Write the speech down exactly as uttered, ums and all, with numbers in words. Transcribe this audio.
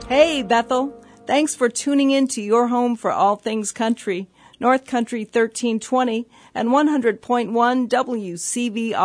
Hey, Bethel. Thanks for tuning in to your home for all things country. North Country thirteen twenty and one hundred point one W C B R.